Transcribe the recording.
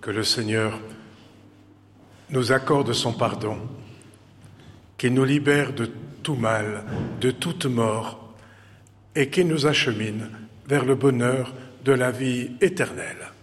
Que le Seigneur nous accorde son pardon, qu'il nous libère de tout mal, de toute mort, et qu'il nous achemine vers le bonheur de la vie éternelle.